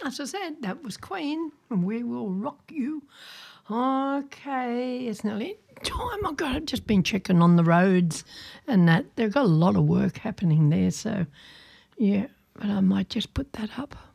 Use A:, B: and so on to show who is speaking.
A: as I said, that was Queen, and We Will Rock You. Okay, it's nearly time. I've just been checking on the roads and that. They've got a lot of work happening there, so yeah, but I might just put that up.